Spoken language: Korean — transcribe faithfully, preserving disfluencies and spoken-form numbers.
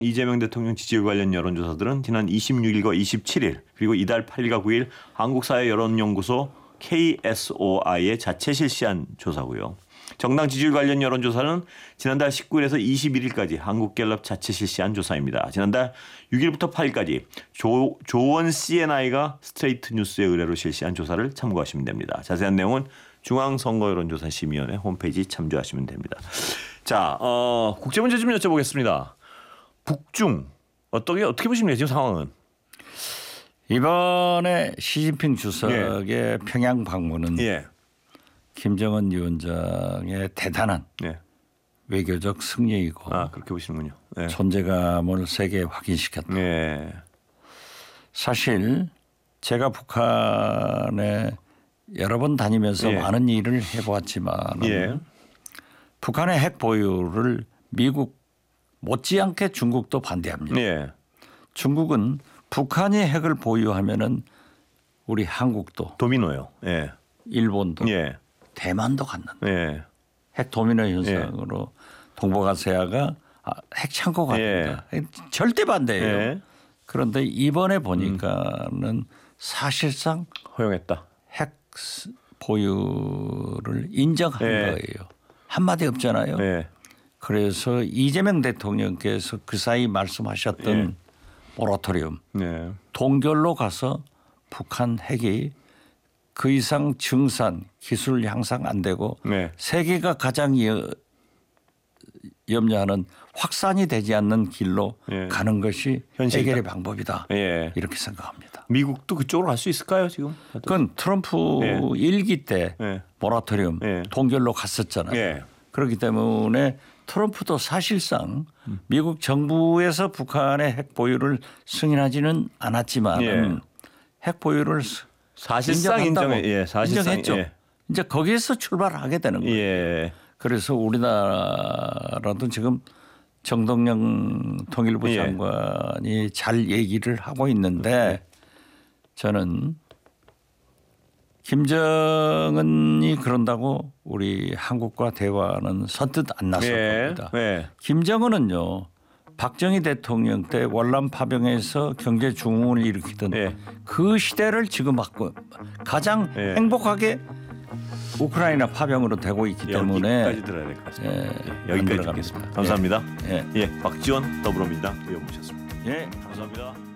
이재명 대통령 지지율 관련 여론조사들은 지난 이십육 일과 이십칠 일 그리고 이달 팔 일과 구 일 한국사회여론연구소 케이에스오아이의 자체 실시한 조사고요. 정당 지지율 관련 여론조사는 지난달 십구 일에서 이십일 일까지 한국갤럽 자체 실시한 조사입니다. 지난달 육 일부터 팔 일까지 조, 조원 씨엔아이가 스트레이트 뉴스의 의뢰로 실시한 조사를 참고하시면 됩니다. 자세한 내용은 중앙선거여론조사심의위원회 홈페이지 참조하시면 됩니다. 자, 어, 국제 문제 좀 여쭤보겠습니다. 북중 어떻게 어떻게 보십니까 지금 상황은? 이번에 시진핑 주석의 예. 평양 방문은 예. 김정은 위원장의 대단한 예. 외교적 승리이고 아, 그렇게 보시는군요. 예. 존재감을 세계에 확인시켰다. 예. 사실 제가 북한에 여러 번 다니면서 예. 많은 일을 해보았지만 예. 북한의 핵 보유를 미국 못지않게 중국도 반대합니다. 예. 중국은 북한이 핵을 보유하면은 우리 한국도 도미노요. 예. 일본도 예. 대만도 갖는다. 예. 핵 도미노 현상으로 예. 동북아시아가 핵 창고가 된다. 예. 절대 반대예요. 예. 그런데 이번에 보니까는 음. 사실상 허용했다. 핵 보유를 인정한 예. 거예요. 한마디 없잖아요. 예. 그래서 이재명 대통령께서 그 사이 말씀하셨던 예. 모라토리움 예. 동결로 가서 북한 핵이 그 이상 증산 기술 향상 안 되고 예. 세계가 가장 여, 염려하는 확산이 되지 않는 길로 예. 가는 것이 현실이다. 해결의 방법이다. 예. 이렇게 생각합니다. 미국도 그쪽으로 갈 수 있을까요 지금? 그건 트럼프 예. 일기 때 예. 모라토리움 예. 동결로 갔었잖아요. 예. 그렇기 때문에 트럼프도 사실상 음. 미국 정부에서 북한의 핵 보유를 승인하지는 않았지만 예. 핵 보유를 사실상 인정했, 예, 사실상, 인정했죠. 예. 이제 거기에서 출발하게 되는 거예요. 예. 그래서 우리나라도 지금 정동영 통일부 예. 장관이 잘 얘기를 하고 있는데 예. 저는 김정은이 그런다고 우리 한국과 대화는 선뜻 안 나설 예. 겁니다. 예. 김정은은요. 박정희 대통령 때 월남 파병에서 경제 중흥을 일으키던 예. 그 시대를 지금 맞고 가장 예. 행복하게 우크라이나 파병으로 되고 있기 때문에 여기까지 들어야 될 것 같습니다. 예. 예. 여기까지 듣겠습니다. 감사합니다. 예. 예. 박지원 더불어민주당 의원 모셨습니다. 예. 감사합니다.